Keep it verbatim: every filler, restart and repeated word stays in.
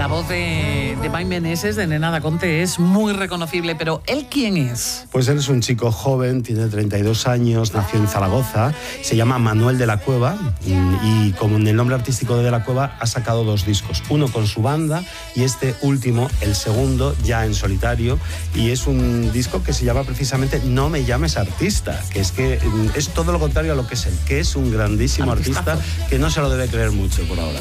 La voz de, de Mike Meneses, de Nena Daconte, es muy reconocible, pero ¿él quién es? Pues él es un chico joven, tiene treinta y dos años, nació en Zaragoza, se llama Manuel de la Cueva y como en el nombre artístico de De la Cueva ha sacado dos discos, uno con su banda y este último, el segundo, ya en solitario, y es un disco que se llama precisamente No me llames artista, que es que es todo lo contrario a lo que es él, que es un grandísimo artista que no se lo debe creer mucho por ahora.